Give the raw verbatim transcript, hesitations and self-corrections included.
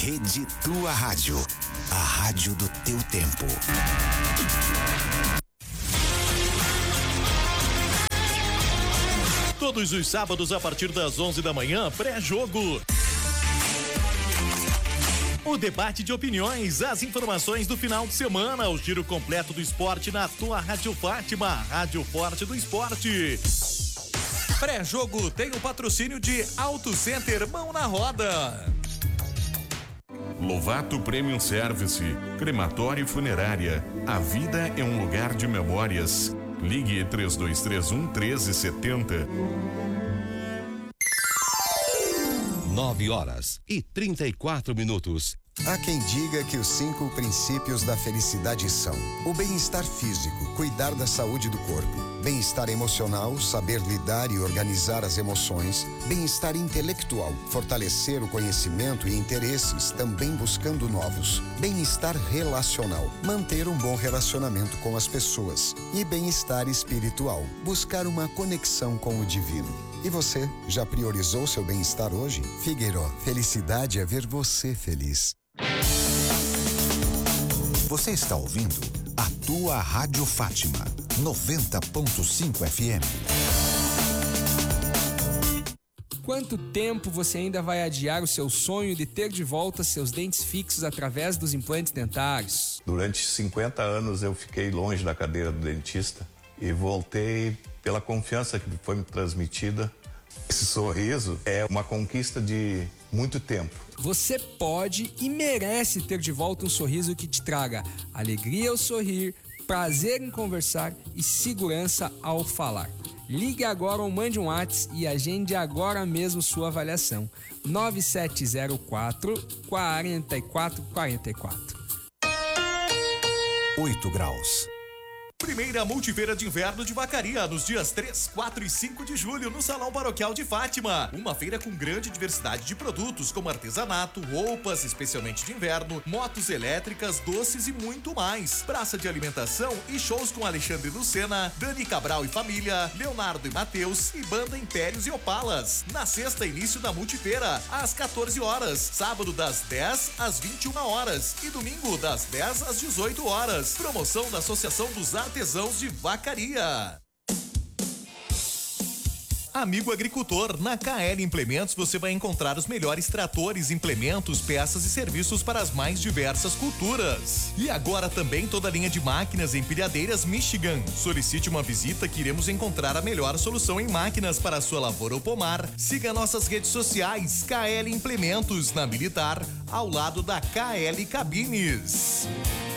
Rede Tua Rádio, a rádio do teu tempo. Todos os sábados a partir das onze da manhã, pré-jogo. O debate de opiniões, as informações do final de semana, o giro completo do esporte na tua Rádio Fátima, Rádio Forte do Esporte. Pré-jogo tem o patrocínio de Auto Center Mão na Roda. Lovato Premium Service, crematório e funerária. A vida é um lugar de memórias. Ligue três dois três um, um três sete zero. Nove horas e trinta e quatro minutos. Há quem diga que os cinco princípios da felicidade são: o bem-estar físico, cuidar da saúde do corpo; bem-estar emocional, saber lidar e organizar as emoções; bem-estar intelectual, fortalecer o conhecimento e interesses, também buscando novos; bem-estar relacional, manter um bom relacionamento com as pessoas; e bem-estar espiritual, buscar uma conexão com o divino. E você, já priorizou seu bem-estar hoje? Figueiró, felicidade é ver você feliz. Você está ouvindo a tua Rádio Fátima, noventa ponto cinco F M. Quanto tempo você ainda vai adiar o seu sonho de ter de volta seus dentes fixos através dos implantes dentários? Durante cinquenta anos eu fiquei longe da cadeira do dentista e voltei pela confiança que foi me transmitida. Esse sorriso é uma conquista de muito tempo. Você pode e merece ter de volta um sorriso que te traga alegria ao sorrir, prazer em conversar e segurança ao falar. Ligue agora ou mande um WhatsApp e agende agora mesmo sua avaliação. nove sete zero quatro, quatro quatro quatro quatro. oito graus. Primeira Multifeira de Inverno de Vacaria, nos dias três, quatro e cinco de julho, no Salão Paroquial de Fátima. Uma feira com grande diversidade de produtos, como artesanato, roupas, especialmente de inverno, motos elétricas, doces e muito mais. Praça de alimentação e shows com Alexandre Lucena, Dani Cabral e família, Leonardo e Matheus e Banda Impérios e Opalas. Na sexta, início da Multifeira, às quatorze horas. Sábado, das dez às vinte e uma horas. E domingo, das dez às dezoito horas. Promoção da Associação dos Artesãos de Vacaria. Amigo agricultor, na K L Implementos você vai encontrar os melhores tratores, implementos, peças e serviços para as mais diversas culturas. E agora também toda a linha de máquinas e empilhadeiras Michigan. Solicite uma visita que iremos encontrar a melhor solução em máquinas para a sua lavoura ou pomar. Siga nossas redes sociais, K L Implementos, na Militar, ao lado da K L Cabines.